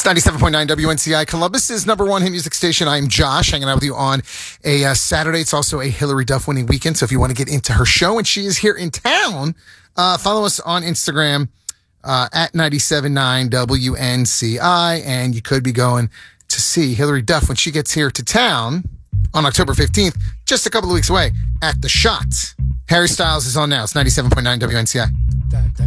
97.9 WNCI Columbus' number one hit music station. I'm Josh, hanging out with you on a Saturday. It's also a Hillary Duff winning weekend. So if you want to get into her show and she is here in town, follow us on Instagram at 97.9 WNCI. And you could be going to see Hillary Duff when she gets here to town on October 15th, just a couple of weeks away at The Shot. Harry Styles is on now. It's 97.9 WNCI.